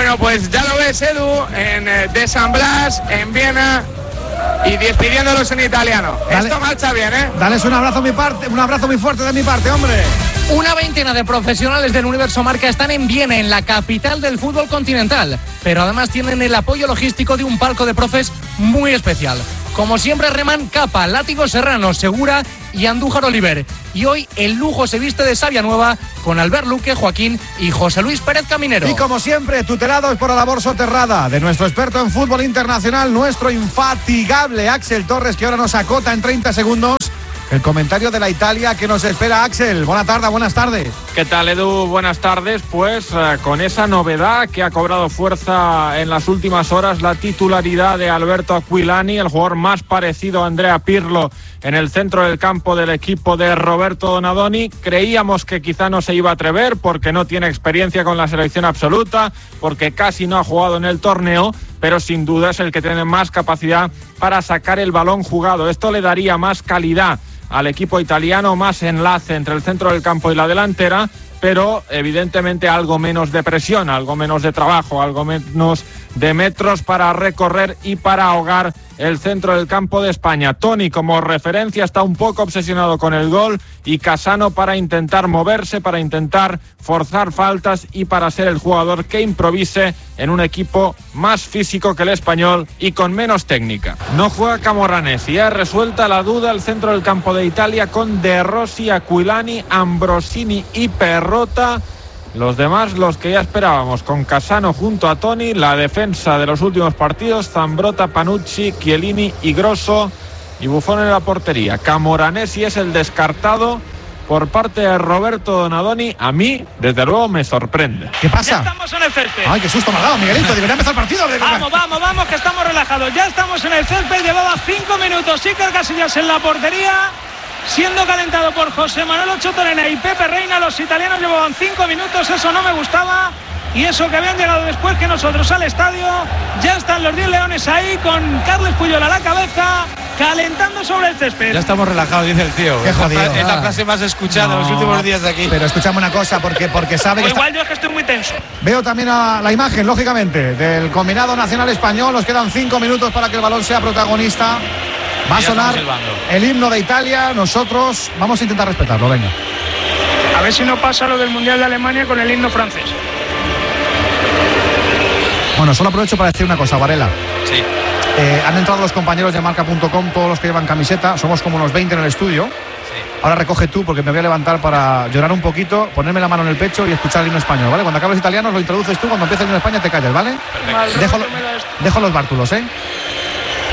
Bueno, pues ya lo ves, Edu, en de San Blas, en Viena, y despidiéndolos en italiano. Dale, esto marcha bien, ¿eh? Dales un abrazo muy fuerte de mi parte, hombre. Una veintena de profesionales del Universo Marca están en Viena, en la capital del fútbol continental, pero además tienen el apoyo logístico de un palco de profes muy especial. Como siempre reman Capa, Látigo Serrano, Segura y Andújar Oliver. Y hoy el lujo se viste de savia nueva con Albert Luque, Joaquín y José Luis Pérez Caminero. Y como siempre, tutelados por la labor soterrada de nuestro experto en fútbol internacional, nuestro infatigable Axel Torres, que ahora nos acota en 30 segundos el comentario de la Italia que nos espera. Axel, buenas tardes. ¿Qué tal, Edu? Buenas tardes. Pues con esa novedad que ha cobrado fuerza en las últimas horas, la titularidad de Alberto Aquilani, el jugador más parecido a Andrea Pirlo en el centro del campo del equipo de Roberto Donadoni. Creíamos que quizá no se iba a atrever porque no tiene experiencia con la selección absoluta, porque casi no ha jugado en el torneo, pero sin duda es el que tiene más capacidad para sacar el balón jugado. Esto le daría más calidad al equipo italiano, más enlace entre el centro del campo y la delantera, pero evidentemente algo menos de presión, algo menos de trabajo, algo menos de metros para recorrer y para ahogar el centro del campo de España. Toni, como referencia, está un poco obsesionado con el gol, y Cassano para intentar moverse, para intentar forzar faltas y para ser el jugador que improvise en un equipo más físico que el español y con menos técnica. No juega Camoranesi, ya resuelta la duda el centro del campo de Italia con De Rossi, Aquilani, Ambrosini y Perrotta. Los demás, los que ya esperábamos, con Cassano junto a Toni, la defensa de los últimos partidos, Zambrotta, Panucci, Chiellini y Grosso, y Buffon en la portería. Camoranesi es el descartado por parte de Roberto Donadoni. A mí, desde luego, me sorprende. ¿Qué pasa? Ya estamos en el césped. Ay, qué susto me ha dado, Miguelito. Debería empezar el partido. Vamos, que estamos relajados. Ya estamos en el césped. Llevaba 5 minutos Iker Casillas en la portería, siendo calentado por José Manuel Ocho Torena y Pepe Reina. Los italianos llevaban 5 minutos, eso no me gustaba. Y eso que habían llegado después que nosotros al estadio. Ya están los 10 leones ahí con Carles Puyol a la cabeza, calentando sobre el césped. Ya estamos relajados, dice el tío. Qué jodido. Es la frase más escuchada en los últimos días de aquí. Pero escúchame una cosa, porque sabe que igual yo es que estoy muy tenso. Veo también la imagen, lógicamente, del combinado nacional español. Nos quedan 5 minutos para que el balón sea protagonista. Va a sonar el himno de Italia. Nosotros vamos a intentar respetarlo, venga. A ver si no pasa lo del Mundial de Alemania con el himno francés. Bueno, solo aprovecho para decir una cosa, Varela. Sí. Han entrado los compañeros de marca.com, todos los que llevan camiseta. Somos como unos 20 en el estudio. Sí. Ahora recoge tú, porque me voy a levantar para llorar un poquito, ponerme la mano en el pecho y escuchar el himno español, ¿vale? Cuando acabes italiano lo introduces tú, cuando empiece el himno de España te callas, ¿vale? Dejo los bártulos, ¿eh?